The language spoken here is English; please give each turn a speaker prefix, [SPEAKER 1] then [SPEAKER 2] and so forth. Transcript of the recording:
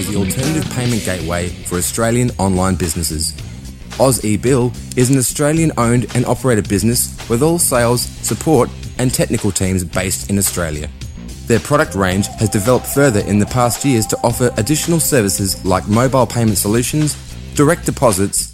[SPEAKER 1] is the alternative payment gateway for Australian online businesses. Oz eBill is an Australian-owned and operated business with all sales, support and technical teams based in Australia. Their product range has developed further in the past years to offer additional services like mobile payment solutions, direct deposits,